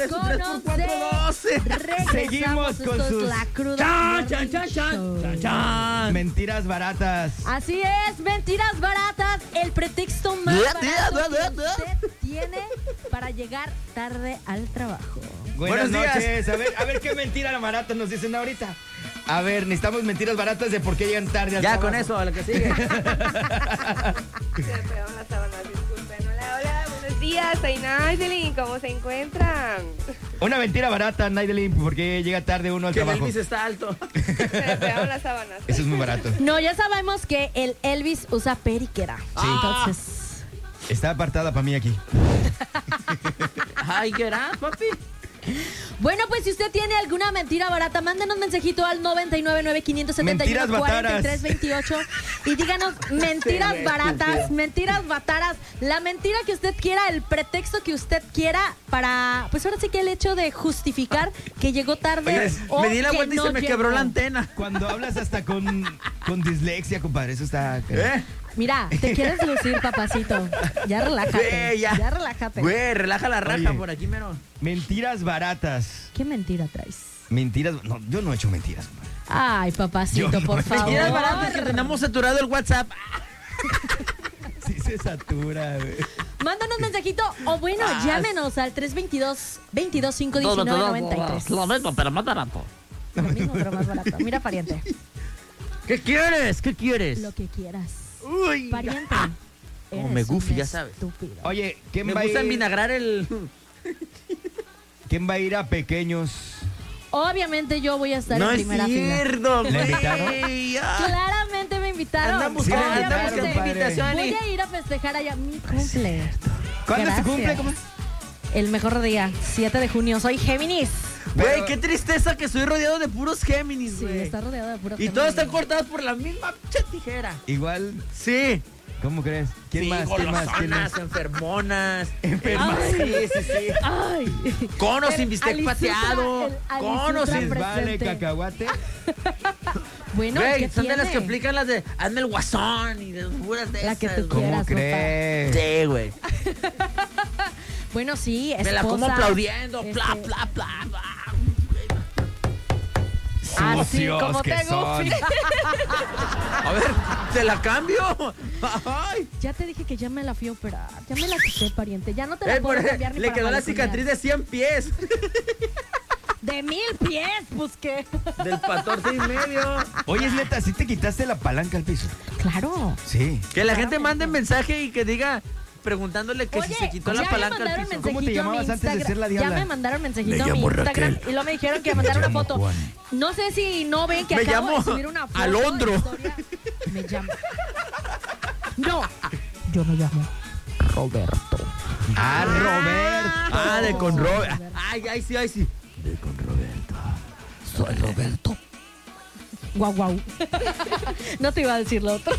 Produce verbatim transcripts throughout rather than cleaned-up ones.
su tres por cuatro doce. Seguimos con Esto sus es La Cruda Chan, chan, Morning chan, chan, Show. chan, chan. mentiras baratas. Así es, mentiras baratas, el pretexto más barato que usted tiene para llegar tarde al trabajo. Buenas Buenos días. noches. A ver, a ver qué mentira barata nos dicen ahorita. A ver, necesitamos mentiras baratas de por qué llegan tarde al Ya trabajo. con eso, a lo que sigue. Se me pegaron las sábanas, disculpen. Hola, hola, buenos días, soy Naidelin, ¿cómo se encuentran? Una mentira barata, Naidelin, por qué llega tarde uno al Que el trabajo. Elvis está alto. Se me pegaron las sábanas. Eso es muy barato. No, ya sabemos que el Elvis usa periquera. Sí. Entonces, Está apartada para mí aquí. Ay, ¿qué era, papi? bueno, pues si usted tiene alguna mentira barata, mándenos un mensajito al nueve nueve nueve, cinco siete Mentiras uno, cuatro tres bataras. dos ocho y díganos mentiras baratas, mentiras bataras, la mentira que usted quiera, el pretexto que usted quiera para, pues ahora sí que el hecho de justificar que llegó tarde. Oye, o Me di la que vuelta y no se me llegó. quebró la antena. Cuando hablas hasta con, con dislexia, compadre, eso está... ¿Eh? Mira, te quieres lucir, papacito. Ya relájate. Güey, ya. ya relájate. Güey, relaja la raja Oye. por aquí, mero. Mentiras baratas. ¿Qué mentira traes? Mentiras... No, yo no he hecho mentiras, compadre. Ay, papacito, Yo no- por favor. Mentiras baratas que tenemos saturado el WhatsApp. Sí se satura, güey. Mándanos mensajito o bueno, Ah, llámenos al tres dos dos, veintidós, cinco diecinueve, noventa y tres. Lo mismo, pero más barato. Lo mismo, pero más barato. Mira, pariente, ¿Qué quieres? ¿Qué quieres? lo que quieras. Uy. Pariente, Como eres me goofy, un ya sabes. estúpido. Oye, ¿quién Me va, a gusta ir, vinagrar el... ¿quién va a ir a pequeños? Obviamente yo voy a estar No en es primera fila. cierto, ¿Le güey. invitaron? Ah. Claramente me invitaron. Andan buscando, Sí, me andan invitaron, buscando compadre. invitación. Voy y- a ir a festejar allá mi cumple. ¿Cuándo se cumple? Gracias. ¿Cómo es? El mejor día, siete de junio. Soy Géminis. Güey, Pero- qué tristeza que soy rodeado de puros Géminis, Sí, güey. está rodeado de puros Y todos están Géminis. cortados por la misma pinche tijera. Igual, Sí. ¿cómo crees? ¿Quién Sí, más? ¿Quién más? ¿Quién más? golosonas, enfermonas. Enfermas. Sí, sí, sí. Ay. Conos El sin bistec Alisutra, pateado. el Conos Alisutra sin... pre- Vale, presente. cacahuate. Bueno, Güey, ¿qué son de las que tiene? aplican las de hazme el guasón y de puras de La esas. que tú güey. quieras. ¿Cómo crees? Sí, güey. Bueno, sí, esposa. Me la como aplaudiendo. este, Bla, bla, bla, bla. Así Sucios como que te son. gusta. A ver, ¿te la cambio? Ay. Ya te dije que ya me la fui a operar. Ya me la quité, pariente. Ya no te la Eh, puedo por- cambiar ni le para quedó la balconear. cicatriz de cien pies. De mil pies, pues qué. Del catorce y medio. Oye, es neta, ¿sí te quitaste la palanca al piso? Claro. Sí. Que la Claro gente que mande sí. mensaje y que diga, preguntándole que Oye, si se quitó ya la palanca me al mandaron piso. ¿Cómo te mensajito a mi llamabas antes de Instagram. ser la diabla? Ya me mandaron mensajito Me a mi llamo Instagram Raquel. y luego me dijeron que me mandaron Me una llamo foto. Juan. No sé si no ven que Me acabo llamo de subir una foto. Alondro. historia. Me llamo. No. Yo me llamo Roberto. Ah, Roberto. Ah, de con Robert. Ay, ay, sí, ay, sí. De con Roberto. Soy Roberto. Guau, guau. No te iba a decir lo otro.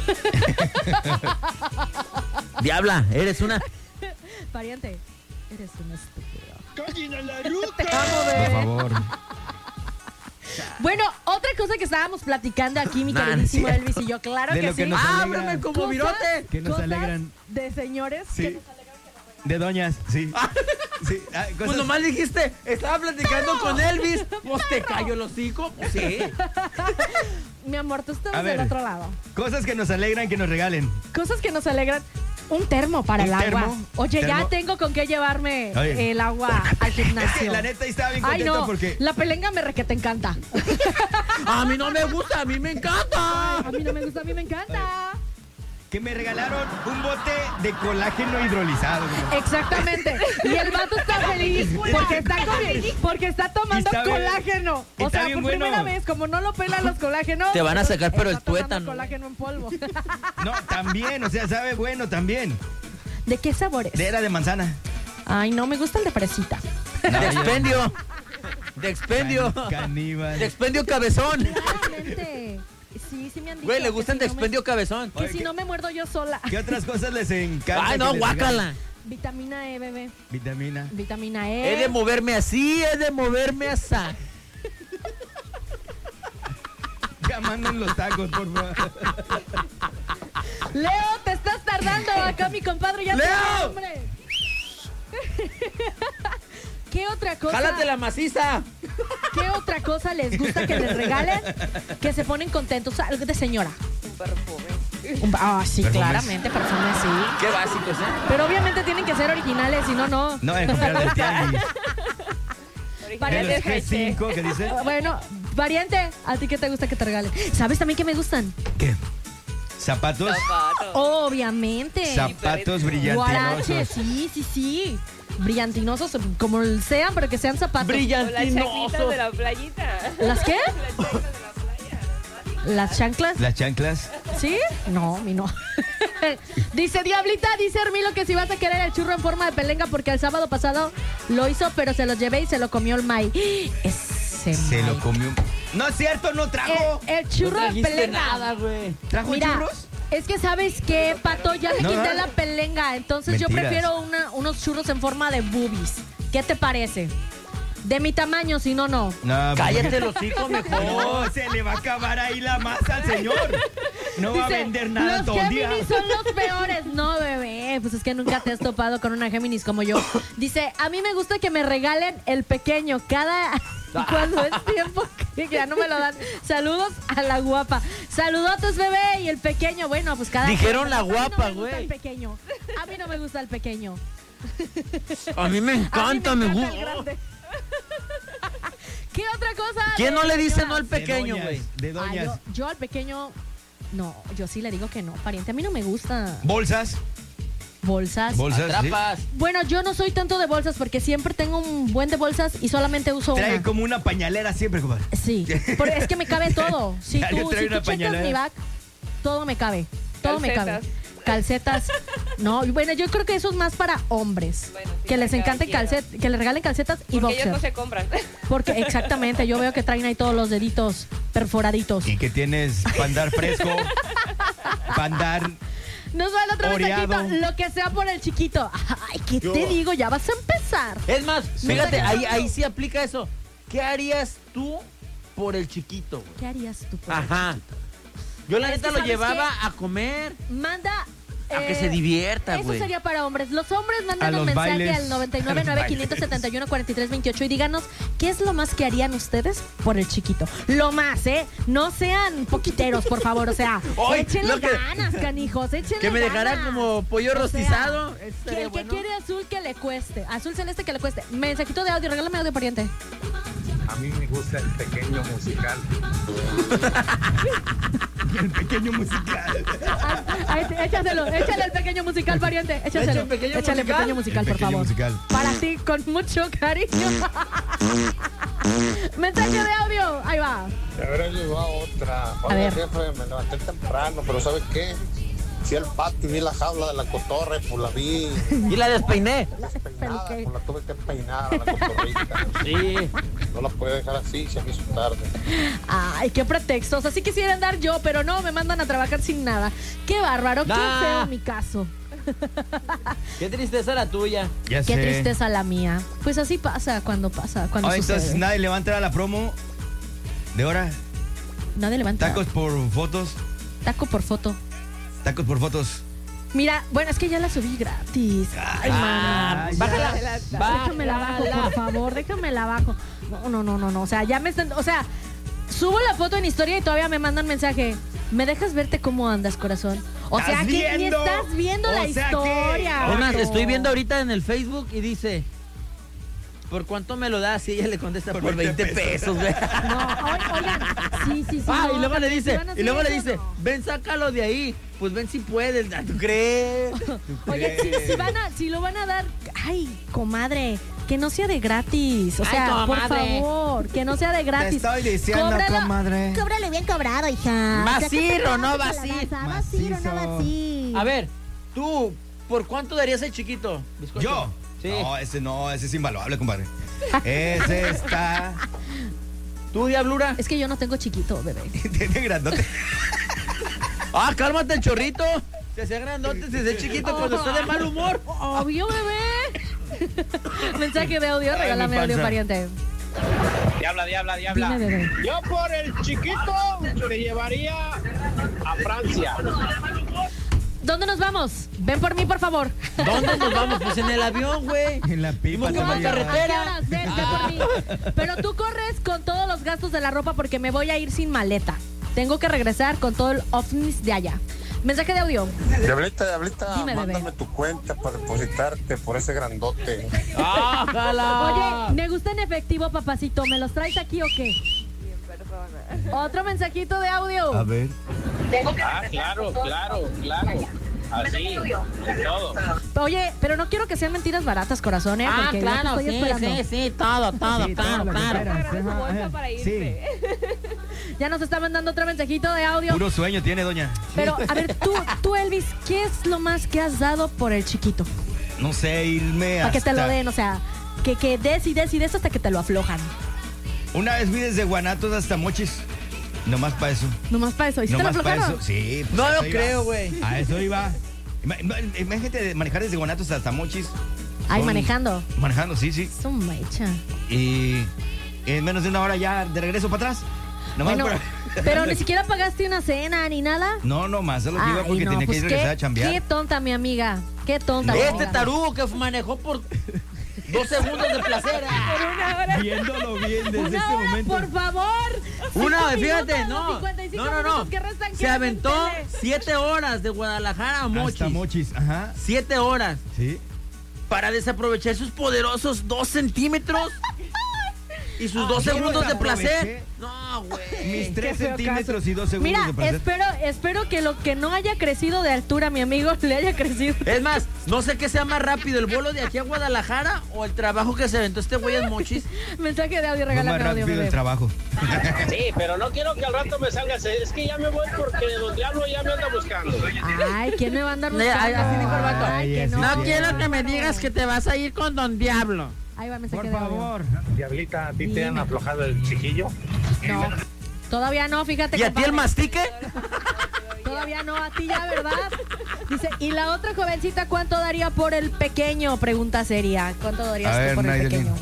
Diabla, eres una. Pariente, eres un estúpido. ¡Cállate la ruca! Te amo, Por bebé. favor. Bueno, otra cosa que estábamos platicando aquí, mi Nah, no es queridísimo cierto. Elvis y yo, claro De que lo que sí. nos alegra. Ábreme como Cosas- virote. Que nos cosas alegran. De señores. Sí. que nos De doñas, sí. Sí. Ah, Pues cosas- nomás dijiste, estaba platicando con Elvis. Pues te cayó el hocico. Pues sí. Mi amor, tú A estás ver. del otro lado. Cosas que nos alegran que nos regalen. Cosas que nos alegran. Un termo para ¿Un el agua. termo? Oye, ¿Termo? ya tengo con qué llevarme Oye. el agua al gimnasio. La neta, ahí estaba bien Ay, contento no, porque... la pelenga me re que te encanta. A mí no me gusta, a mí me encanta. A mí no me gusta, a mí me encanta. Que me regalaron un bote de colágeno hidrolizado. güey. Exactamente. Y el vato está feliz porque está, comi- porque está tomando Y está bien- colágeno. y O está sea, bien por bueno. primera vez, como no lo pelan los colágenos. Te van a sacar, pero está el tomando tuétano. colágeno en polvo. No, también, o sea, sabe bueno también. ¿De qué sabores? De era de manzana. Ay, no, me gusta el de fresita. De expendio. De expendio. Can- caníbal. De expendio cabezón. Claramente. Sí, sí me han dicho. Güey, le que gustan si de no me- expendio cabezón. Que Oye, si ¿qué- no me muerdo yo sola. ¿Qué otras cosas les encanta? Ay, que no, les guácala. regalen? Vitamina E, bebé. Vitamina. Vitamina E. He de moverme así, he de moverme así. Ya mandan los tacos, por favor. Leo, te estás tardando acá, mi compadre. Ya ¡Leo! te hombre. ¿Qué otra cosa? ¡Jálate la maciza! ¿Qué otra cosa les gusta que les regalen? Que se ponen contentos. Algo de señora. Un perfume. Un- Ah, sí, Perfumes. claramente, personas sí. ¡Qué básicos, eh! Pero obviamente tienen que ser originales, si no, no. No, en comprar del tianguis. De Variante los G cinco, ¿qué dice? Ah, Bueno, variante, ¿a ti qué te gusta que te regalen? ¿Sabes también que me gustan? ¿Qué? ¿Zapatos? Zapatos. Obviamente. Zapatos Guaraches, brillantinosos. sí, sí, sí. Brillantinosos, como sean, pero que sean zapatos. O las chanclitas ¡Brillantinoso! de la playita. ¿Las qué? Las chanclas de la playa. ¿Las chanclas? ¿Las chanclas? ¿Sí? No, mi no. Dice Diablita, dice Hermilo que si vas a querer el churro en forma de pelenga porque el sábado pasado lo hizo, pero se lo llevé y se lo comió el May. Ese Se lo May. comió. No es cierto, no trajo. El, el churro No de trajiste pelenga. nada, güey. ¿Trajo Mira, churros? es que sabes qué, Pato, ya me No, quité no. la pelenga, entonces yo Mentiras. prefiero una- unos churros en forma de boobies. ¿Qué te parece? De mi tamaño, si no, no. No, ¡Cállate los hocico mejor! No, se le va a acabar ahí la masa al señor. No va a Dice, vender nada los todo el día. Géminis son los peores. No, bebé, pues es que nunca te has topado con una Géminis como yo. Dice, a mí me gusta que me regalen el pequeño cada... Cuando es tiempo que ya no me lo dan. Saludos a la guapa. Saludotes, bebé, y el pequeño. Bueno, pues cada... Dijeron la A mí no guapa, me gusta güey. el pequeño. A mí no me gusta el pequeño. A mí me A mí encanta, me encanta el gusta. grande. ¿Qué otra cosa? ¿Quién no le dice señora? no al pequeño, De güey? doñas, De Ah, doñas. yo, yo al pequeño... No, yo sí le digo que no, pariente. A mí no me gusta Bolsas. bolsas. Bolsas. ¿sí? Atrapas. Bueno, yo no soy tanto de bolsas porque siempre tengo un buen de bolsas y solamente uso Trae una. como una pañalera siempre, compadre. Sí, porque es que me cabe todo. Si Diario tú, trae si tú una checas pañalera. mi back, todo me cabe. Todo me cabe. Calcetas. Calcetas. No, y bueno, yo creo que eso es más para hombres. Bueno, sí, que les cada encanten quien. calcet, que les regalen calcetas y Porque ellos no boxer. se compran. Porque exactamente, yo veo que traen ahí todos los deditos perforaditos. ¿Y qué tienes? Para andar fresco. Para andar. Nos va el otro Oreado. mensajito, lo que sea por el chiquito. Ay, ¿qué te digo? Ya vas a empezar. Es más, Me fíjate, está ahí, quedando. ahí sí aplica eso. ¿Qué harías tú por el chiquito, güey? ¿Qué harías tú por el Ajá. Yo la Es neta que lo ¿sabes llevaba a comer, Manda. a que eh, se divierta, Eso güey. sería para hombres. Los hombres A mandan un los mensaje bailes. al noventa y A nueve los nueve bailes. quinientos setenta y uno cuarenta y tres veintiocho y díganos qué es lo más que harían ustedes por el chiquito. Lo más, ¿eh? No sean poquiteros, por favor. O sea, Ay, échenle lo que- ganas, canijos. Échenle Que me dejaran ganas. como pollo O sea, rostizado. eso Que estaría el que bueno. quiere azul que le cueste. Azul celeste que le cueste. Mensajito de audio, regálame audio, pariente. A mí me gusta el pequeño musical. El pequeño musical. Ah, ahí te- échaselo, échale el pequeño musical, pariente. Échaselo. ¿Echa el pequeño Échale el musical? pequeño musical, El por pequeño favor. musical. Para ti, con mucho cariño. Mensaje de audio. Ahí va. Y ahora llegó a otra. A Oiga, ver. jefe, me levanté temprano, pero ¿sabe qué? Fui al patio y vi la jaula de la cotorra y pues la vi Y la despeiné. despeinada, ¿Pero qué? pues la tuve que peinar a la cotorrita. Sí. No la podía dejar así, se me hizo tarde. Ay, qué pretextos. Así quisiera andar yo, pero no, me mandan a trabajar sin nada. Qué bárbaro, qué Nah. feo mi caso. Qué tristeza la tuya. Ya Qué sé. tristeza la mía. Pues así pasa cuando pasa, cuando Oh, entonces sucede. nadie le va a entrar a la promo de hora. Nadie levanta. Tacos por fotos. Taco por foto. Tacos por fotos. Mira, bueno, es que ya la subí gratis. Ay, Ah, mana. bájala. Déjame la bajo, por favor, déjame la bajo. No, no, no, no, no. O sea, ya me están. O sea, subo la foto en historia y todavía me mandan mensaje. ¿Me dejas verte cómo andas, corazón? O sea, ¿Estás que ni viendo? estás viendo O la sea que- historia. Es más, vato. estoy viendo ahorita en el Facebook y dice, ¿por cuánto me lo das? Y ella le contesta, por, Por veinte veinte pesos, güey. No, o- oigan, sí, sí, sí. Ah, no, y luego le también dice, si van a y hacer luego le eso, dice, no. ven, sácalo de ahí. Pues ven si puedes, ¿tú crees? Oye, si, si van a, si lo van a dar, ay, comadre, que no sea de gratis. O Ay, sea, por comadre. favor, que no sea de Te gratis. estoy diciendo, Cóbralo- comadre. Cóbrale bien cobrado, hija. Maciro, no vacío. Maciro, no vacío. A ver, tú, ¿por cuánto darías el chiquito? Bizcocho? ¿Yo? Sí. No, ese no, ese es invaluable, compadre. Ese está. ¿Tú, diablura? Es que yo no tengo chiquito, bebé. Tiene grandote. Ah, cálmate el chorrito. Se hace grandote, se hace chiquito cuando está de mal humor. Obvio, bebé. Mensaje de audio, Ay, regálame mi audio, panza. pariente. Diabla, diabla, diabla. Dime, bebé. Yo por el chiquito le llevaría a Francia. ¿Dónde nos vamos? Ven por mí, por favor. ¿Dónde nos vamos? Pues en el avión, güey. En la pipa. Fuimos te como va a en llevar. carretera. ¿A qué horas? Ven, ven por mí. Pero tú corres con todos los gastos de la ropa porque me voy a ir sin maleta. Tengo que regresar con todo el ovnis de allá. Mensaje de audio. Diablita, Diablita, Dime, bebé. mándame tu cuenta para depositarte por ese grandote. ¡Ájala! Oye, me gusta en efectivo, papacito. ¿Me los traes aquí o qué? Bien, persona. Otro mensajito de audio. A ver. Ah, claro, claro, claro. Así, en todo. Oye, pero no quiero que sean mentiras baratas, corazón, ¿eh? Ah, Porque ya te claro, estoy sí, esperando. sí, sí, todo, todo, Sí, claro, todo lo que claro. quieras. Agarra su Ajá, bolsa ajá. para Sí. irse. Ya nos está mandando otro mensajito de audio. Puro sueño tiene, doña. Pero, a ver, tú, tú, Elvis, ¿qué es lo más que has dado por el chiquito? No sé, irme Para que te lo hasta- den, o sea, que, que des y des y des hasta que te lo aflojan. Una vez vi desde Guanatos hasta Mochis. Nomás para eso. Nomás para eso. ¿Y si te lo Nomás para aflojaron? eso. Sí. pues No a lo eso iba. creo, güey. A eso iba. Ima- ima- Imagínate manejar desde Guanatos hasta Mochis. Ay, Son- manejando. Manejando, sí, sí. Es un mecha. Y en menos de una hora ya de regreso para atrás. Nomás Bueno, para- pero ni siquiera pagaste una cena ni nada. No, no más, es lo que iba Ay, porque no, tenía pues que ir a regresar qué, a chambear. qué tonta, mi amiga. Qué tonta. mi Este amiga. tarugo que manejó por dos segundos de placer. Por una hora. Viéndolo bien desde Una este hora, momento. por favor. Una, Cinco fíjate, minutos, no. cincuenta y cinco No, no, no. minutos que restan, Se ¿qué aventó hacen tele? siete horas de Guadalajara a Mochis. Hasta Mochis, ajá. Siete horas. Sí. Para desaprovechar sus poderosos dos centímetros y sus dos yo segundos de desaproveché. placer. No, güey. Mis tres feo centímetros caso. y dos segundos Mira, de placer. espero, espero que lo que no haya crecido de altura, mi amigo, le haya crecido. Es más, no sé qué sea más rápido, el vuelo de aquí a Guadalajara o el trabajo que se aventó este güey en Mochis. Mensaje de audio, Fue más regálame audio, rápido el bebé. trabajo. Sí, pero no quiero que al rato me salga. Es que ya me voy porque Don Diablo ya me anda buscando. Ay, ¿quién me va a andar Ay, ay, buscando? así dijo el vato. Ay, que Ay, no. ese No sí. quiero que me digas que te vas a ir con Don Diablo. Ahí va mensaje Por de audio. favor. Diablita, ¿a ti te han Dime. aflojado el chiquillo? No, todavía no, fíjate. ¿Y a ti el compadre. mastique? Todavía no, a ti ya, ¿verdad? Dice, ¿y la otra jovencita cuánto daría por el pequeño? Pregunta seria. ¿Cuánto darías A tú ver, por el Naidelin. pequeño?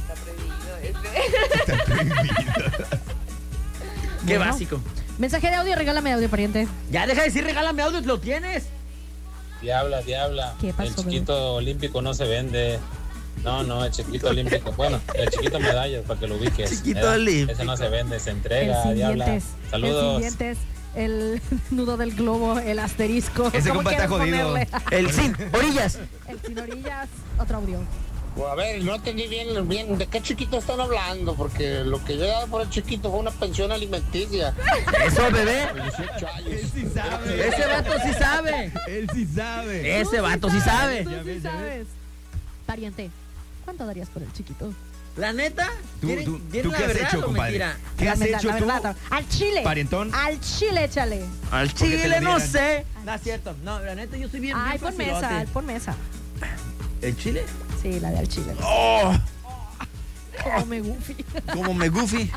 Está prohibido este. Qué Bueno. básico. Mensaje de audio, regálame audio, pariente. Ya deja de decir regálame audio, lo tienes. Diabla, diabla. ¿Qué pasó, El chiquito olímpico no se vende. No, no, el chiquito olímpico. Bueno, el chiquito medallas para que lo ubiques. Chiquito ¿verdad? olímpico. Ese no se vende, se El entrega, sin Diabla. dientes. Saludos. El sin dientes, el nudo del globo, el asterisco. Ese ¿cómo compa está quieres jodido. ponerle? El sin orillas. El sin orillas, otro audio. A ver, no entendí bien, bien de qué chiquito están hablando, porque lo que yo he dado por el chiquito fue una pensión alimenticia. Eso, bebé. dieciocho años. Él sí sabe. Ese vato sí sabe. Él sí sabe. Ese vato sí sabe. Tú Ya sí ves, ya sabes. Pariente, ¿cuánto darías por el chiquito? La neta, ¿Tú, ¿quieren, tú, quieren tú la qué has verdad hecho, o compadre? mentira? ¿Qué has La verdad, hecho la tú? verdad, al chile. Parientón. Al chile, échale. Al Porque te chile lo no dieran. sé. No es cierto. No, la neta, yo soy bien, Ay, bien pon facilote. mesa, pon mesa. ¿El chile? Sí, la de al chile. Oh, Como me goofy. como me goofy.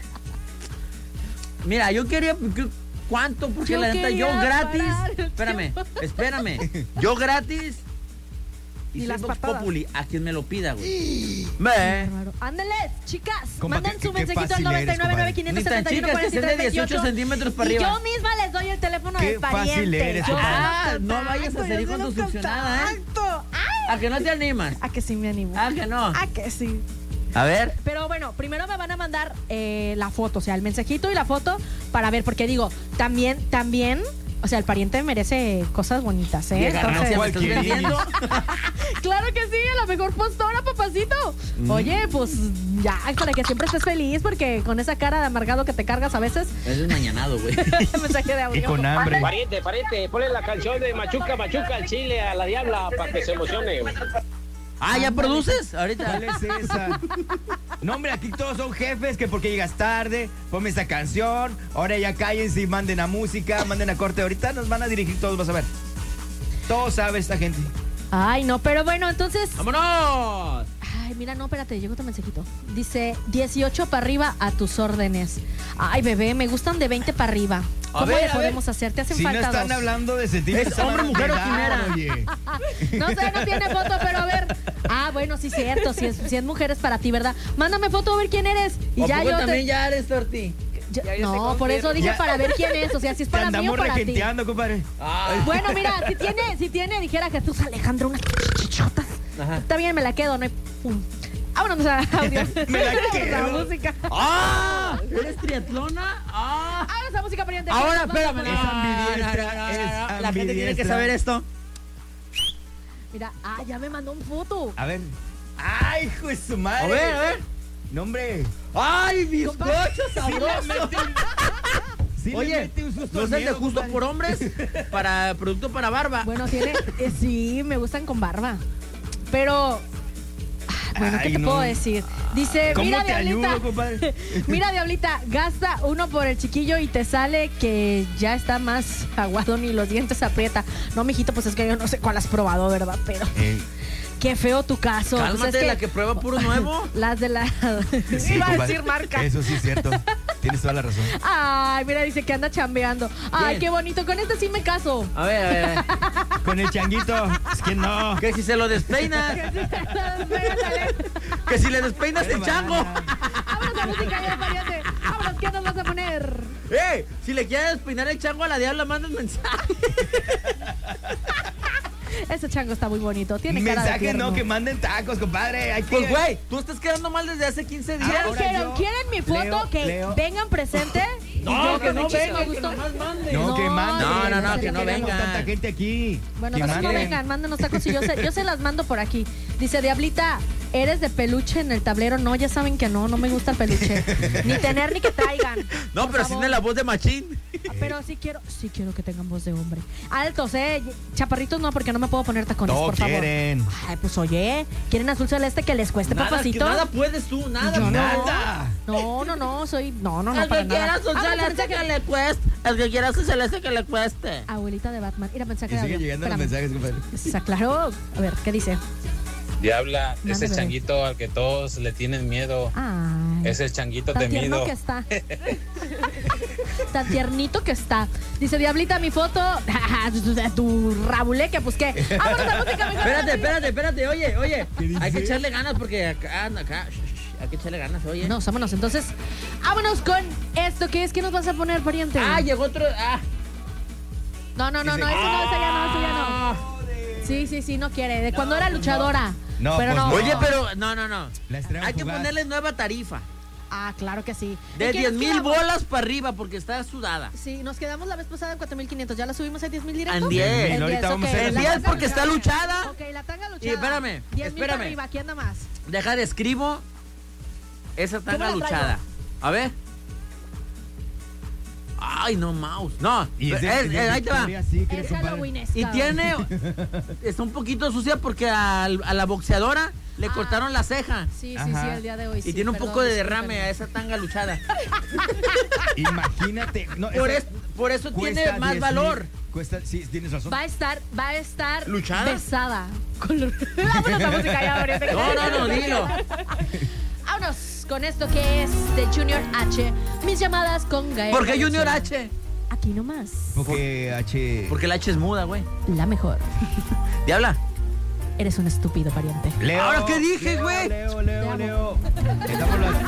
Mira, yo quería... ¿Cuánto? Porque Yo la neta, yo quería gratis... parar el Espérame, espérame. Yo gratis... Y Y, las soy Vox patadas. Populi, a quien me lo pida, güey. Ve. Raro. Ándale, chicas. Compa, Manden qué- su qué mensajito al fácil noventa y eres, nueve nueve compadre. quinientos Ni tan setenta y uno chicas que sean de cuarenta y tres dieciocho veintiocho. centímetros para Y arriba. yo misma les doy el teléfono Qué del pariente. fácil eres, Yo compadre. se los Ah, no contacto, vayas a yo salir se con los tu succionada, ¿eh? contacto. Ay, ¿A que no te animas? a que sí me animo. ¿A que no? A que sí. A ver. Pero bueno, primero me van a mandar eh, la foto, o sea, el mensajito y la foto para ver, porque digo, también, también, o sea, el pariente merece cosas bonitas, ¿eh? Vieja Entonces- rancia, ¿me estás Cualquier- vendiendo? Claro que sí, a la mejor postura, papacito. Oye, pues ya, para que siempre estés feliz, porque con esa cara de amargado que te cargas a veces, Eso es mañanado, güey. mensaje de audio. Y con hambre. Pariente, pariente, ponle la canción de Machuca, Machuca al chile a la Diabla para que se emocione. Ah, ¿ya produces? Ahorita. ¿Cuál es esa? No, hombre, aquí todos son jefes, que porque llegas tarde, ponme esa canción, ahora ya cállense y manden a música, manden a corte. Ahorita nos van a dirigir todos, vas a ver. Todo sabe esta gente. Ay, no, pero bueno, entonces. ¡Vámonos! Ay, mira, no, espérate, llegó tu mensajito. Dice dieciocho para arriba a tus órdenes. Ay, bebé, me gustan de veinte para arriba. A ¿Cómo ver, le a podemos hacer? Te hacen Si no falta están dos. hablando de centímetros, ¿Es hombre, están mujer o hablando de quimera? edad, oye. No sé, no tiene foto, pero a ver. Ah, bueno, sí, cierto. Si es, si es mujer es para ti, ¿verdad? Mándame foto a ver quién eres. Y ¿A ya poco yo también te... ya eres torti? Yo- Ya, ya se no, por confirma. eso dije Ya. para ver quién es. O sea, si es Te para mí o andamos para ti. regenteando, compadre. Ay, Bueno, mira, si tiene, si tiene, dijera Jesús Alejandro, unas chichotas. Ajá. Está bien, me la quedo, no hay. Pum. Vámonos a audio. Me la La quedo. música. ¡Ah! ¿Eres triatlona? ¡Ah! Vámonos a música pariente. Ahora, ¿Qué nos vas a espérame. poner? Es No, ambidiestra, no, no, no, es no. La gente tiene que ambidiestra. saber esto. Mira, ah, ya me mandó un foto. A ver. ¡Ay, hijo de su madre! A ver, a ver. No, hombre. ¡Ay, bizcocho Sí le sabroso! mete un- sí le Oye, mete un susto ¿no es el de miedo, justo compadre. por hombres? Para producto para barba. Bueno, tiene. eh, sí, me gustan con barba. Pero. ah, Bueno, ¿qué Ay, te no. puedo decir? Dice, ¿Cómo mira, te Diablita. ayudo, compadre? Mira, Diablita, gasta uno por el chiquillo y te sale que ya está más aguado, ni los dientes aprieta. No, mijito, pues es que yo no sé cuál has probado, ¿verdad? Pero Eh, qué feo tu caso. Pues Cálmate, es la que prueba puro nuevo. Las de la. sí, Iba a compadre. decir marca. Eso sí es cierto. Tienes toda la razón. Ay, mira, dice que anda chambeando. Ay, Bien. qué bonito. Con este sí me caso. A ver, a ver, a ver. Con el changuito. Es que no. Que si se lo despeinas. Pégale. Que si le despeinas el chango. Vámonos a música, ya pariente. Vámonos, ¿qué nos vas a poner? ¡Eh! Si le quieres despeinar el chango a la diabla, manda un mensaje. Ese chango está muy bonito. Tiene cara de Mensaje tierno. no, que manden tacos, compadre. Hay que... Pues, güey, tú estás quedando mal desde hace quince días. Ya Ahora dijeron, yo ¿quieren mi foto? leo, que leo. vengan presente. No, Y yo que con no muchísimo venga, que gusto. nomás mande. No, que No, manden. no, no, no, se que le no queremos. venga. Tanta gente aquí. Bueno, Que pues no manden. vengan, mándenos tacos y yo se, yo se las mando por aquí. Dice, Diablita, ¿eres de peluche en el tablero? No, ya saben que no, no me gusta el peluche. Ni tener ni que traigan. No, Por pero sí favor. tiene la voz de machín. Ah, pero sí quiero, sí quiero que tengan voz de hombre. Altos, eh. Chaparritos no, porque no me puedo poner tacones, No por favor. quieren. Ay, pues oye, ¿quieren azul celeste que les cueste, Nada, que papacito? nada puedes tú, nada. Yo no. Nada. No, no, no, soy. No, no, no. El para que nada. quiera su Ah, celeste mensaje- que le cueste. El que quiera su celeste que le cueste. Abuelita de Batman. Mira, mensaje Y de siguen audio. llegando los Espérame. mensajes, compadre. Se aclaró. A ver, ¿qué dice? Diabla, ese Mándame. changuito al que todos le tienen miedo. Ay. Es el changuito Tan tierno temido. que está. Tan tiernito que está. Dice, Diablita, mi foto. Tu rabuleque, pues qué. Vámonos a música mejor. Espérate, espérate, espérate. Oye, oye. ¿Qué dice? Hay que echarle ganas porque acá, acá. shh, shh, Hay que echarle ganas, oye. No, vámonos. Entonces, vámonos con esto. ¿Qué es? ¿Qué nos vas a poner, pariente? Ah, llegó otro. Ah. No, no, no, no. Dice- Eso no, eso ya no, eso ya no. Ah. Sí, sí, sí, no quiere. De cuando era luchadora. No, pero pues no. no. Oye, pero. No, no, no. La estrella Hay que fugaz. ponerle nueva tarifa. Ah, claro que sí. De ¿En qué diez nos mil quedamos? bolas para arriba porque está sudada. Sí, nos quedamos la vez pasada en cuatro mil quinientos. ¿Ya la subimos a diez mil directo? En diez. En Ahorita vamos a ok. hacer El La diez tanga porque está luchada. Ok, la tanga luchada. Y espérame, diez mil espérame. para arriba. ¿Quién anda más? Deja de escribo esa ¿Cómo tanga la traigo? luchada. A ver. Ay, no, mouse. No, Y es de- es- es de es- ahí te va. Victoria's Secret, Es compadre. Halloween esta. Y tiene. Está un poquito sucia porque al- a la boxeadora le Ah. cortaron la ceja. Sí, sí, sí, Ajá. el día de hoy. Y sí, tiene un perdón, poco de discúlpenme. derrame a esa tanga luchada. Imagínate. No, Por, esa es- por eso cuesta tiene más diez valor. mil. Cuesta, sí, tienes razón. Va a estar, va a estar ¿Luchada? besada. Con lo- Vámonos a música ya, ahorita. No, no, no, dilo. Vámonos con esto que es de Junior H. Mis llamadas con Gael. ¿Por qué Junior Valenzuela. H? Aquí nomás. Porque H. Porque la H es muda, güey. La mejor. Diabla. Eres un estúpido pariente. Leo, ¿Ahora qué dije, Leo, güey? Leo, Te Leo, amo. Leo. Le damos las